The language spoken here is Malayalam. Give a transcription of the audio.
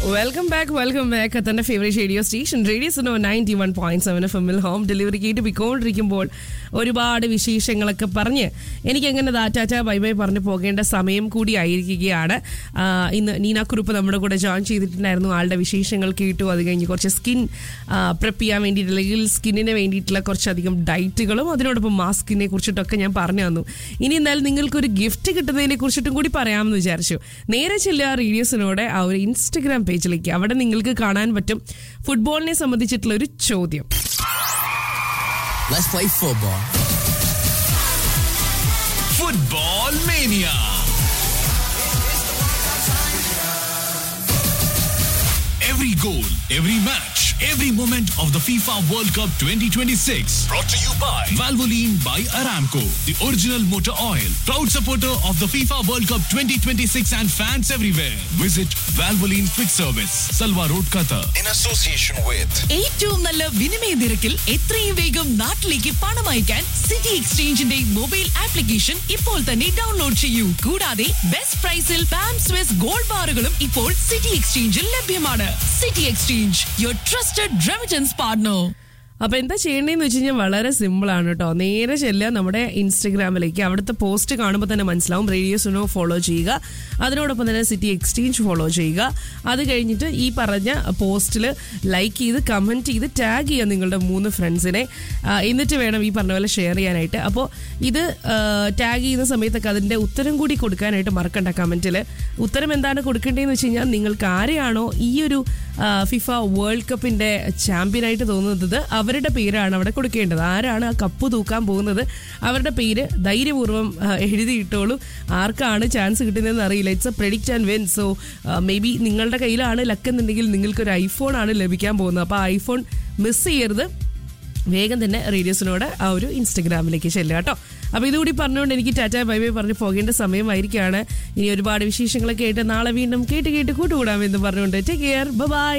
വെൽക്കം ബാക്ക് തന്റെ favourite radio station radio Suno 91.7 FM home delivery കേട്ട് പോയിക്കൊണ്ടിരിക്കുമ്പോൾ ഒരുപാട് വിശേഷങ്ങളൊക്കെ പറഞ്ഞ് എനിക്ക് എങ്ങനെ ടാറ്റ ബൈ ബൈ പറഞ്ഞു പോകേണ്ട സമയം കൂടി ആയിരിക്കുകയാണ്. ഇന്ന് നീന കുറുപ്പ് നമ്മുടെ കൂടെ ജോയിൻ ചെയ്തിട്ടുണ്ടായിരുന്നു. ആളുടെ വിശേഷങ്ങൾ കേട്ടു. അത് കഴിഞ്ഞ് കുറച്ച് സ്കിൻ പ്രെപ്പ് ചെയ്യാൻ വേണ്ടിയിട്ട് അല്ലെങ്കിൽ സ്കിന്നിന് വേണ്ടിയിട്ടുള്ള കുറച്ചധികം ഡയറ്റുകളും അതിനോടൊപ്പം മാസ്കിനെ കുറിച്ചിട്ടൊക്കെ ഞാൻ പറഞ്ഞു തന്നു. ഇനി എന്തായാലും നിങ്ങൾക്കൊരു ഗിഫ്റ്റ് കിട്ടുന്നതിനെ കുറിച്ചിട്ടും കൂടി പറയാമെന്ന് വിചാരിച്ചു. നേരെ ചെല്ലുക റേഡിയോസിനോടെ ആ ഒരു ഇൻസ്റ്റഗ്രാം പേജിലേക്ക്. അവിടെ നിങ്ങൾക്ക് കാണാൻ പറ്റും ഫുട്ബോളിനെ സംബന്ധിച്ചിട്ടുള്ള ഒരു ചോദ്യം. Let's play football. Football Mania. Every goal, every match, every moment of the FIFA World Cup 2026. Brought to you by Valvoline by Aramco, the original motor oil. Proud supporter of the FIFA World Cup 2026 and fans everywhere. Visit Valvoline Quick Service, Salwa Road, Qatar. In association with ഏറ്റവും നല്ല വിനിമയ നിരക്കിൽ എത്രയും വേഗം നാട്ടിലേക്ക് പണം അയക്കാൻ സിറ്റി എക്സ്ചേഞ്ചിന്റെ മൊബൈൽ ആപ്ലിക്കേഷൻ ഇപ്പോൾ തന്നെ ഡൗൺലോഡ് ചെയ്യൂ. കൂടാതെ ബെസ്റ്റ് പ്രൈസിൽ പാം സ്വിസ് ഗോൾഡ് ബാറുകളും ഇപ്പോൾ സിറ്റി എക്സ്ചേഞ്ചിൽ ലഭ്യമാണ്. City exchange, your trusted remittance partner. അപ്പൊ എന്താ ചെയ്യേണ്ടതെന്ന് വെച്ച് കഴിഞ്ഞാൽ വളരെ സിമ്പിൾ ആണ് കേട്ടോ. നേരെ ചെല്ലുക നമ്മുടെ ഇൻസ്റ്റഗ്രാമിലേക്ക്. അവിടുത്തെ പോസ്റ്റ് കാണുമ്പോൾ തന്നെ മനസ്സിലാവും. റേഡിയോ സുനോ ഫോളോ ചെയ്യുക, അതിനോടൊപ്പം തന്നെ സിറ്റി എക്സ്ചേഞ്ച് ഫോളോ ചെയ്യുക. അത് കഴിഞ്ഞിട്ട് ഈ പറഞ്ഞ പോസ്റ്റിൽ ലൈക്ക് ചെയ്ത് കമന്റ് ചെയ്ത് ടാഗ് ചെയ്യുക നിങ്ങളുടെ 3 ഫ്രണ്ട്സിനെ. എന്നിട്ട് വേണം ഈ പറഞ്ഞ പോലെ ഷെയർ ചെയ്യാനായിട്ട്. അപ്പോൾ ഇത് ടാഗ് ചെയ്യുന്ന സമയത്തൊക്കെ അതിന്റെ ഉത്തരം കൂടി കൊടുക്കാനായിട്ട് മറക്കണ്ട. കമന്റിൽ ഉത്തരം എന്താണ് കൊടുക്കേണ്ടതെന്ന് വെച്ച് കഴിഞ്ഞാൽ നിങ്ങൾക്ക് ആരെയാണോ ഈ ഒരു ഫിഫ വേൾഡ് കപ്പിന്റെ ചാമ്പ്യനായിട്ട് തോന്നുന്നത് അവരുടെ പേരാണ് അവിടെ കൊടുക്കേണ്ടത്. ആരാണ് ആ കപ്പ് തൂക്കാൻ പോകുന്നത് അവരുടെ പേര് ധൈര്യപൂർവ്വം എഴുതിയിട്ടോളൂ. ആർക്കാണ് ചാൻസ് കിട്ടുന്നതെന്ന് അറിയില്ല. It's A predict and win. So may be നിങ്ങളുടെ കയ്യിലാണ് ലക്ക് എന്നുണ്ടെങ്കിൽ നിങ്ങൾക്കൊരു ഐഫോൺ ആണ് ലഭിക്കാൻ പോകുന്നത്. അപ്പോൾ ആ ഐഫോൺ മിസ് ചെയ്യരുത്. വേഗം തന്നെ റേഡിയോസിനോട് ആ ഒരു ഇൻസ്റ്റഗ്രാമിലേക്ക് ചെല്ലുക കേട്ടോ. അപ്പോൾ ഇതുകൂടി പറഞ്ഞുകൊണ്ട് എനിക്ക് ടാറ്റ ബൈ ബൈ പറഞ്ഞ് പോകേണ്ട സമയമായിരിക്കുകയാണ്. ഇനി ഒരുപാട് വിശേഷങ്ങളൊക്കെ ആയിട്ട് നാളെ വീണ്ടും കേട്ട് കൂട്ടുകൂടാമെന്ന് പറഞ്ഞുകൊണ്ട് ടേക്ക് കെയർ, ബൈ.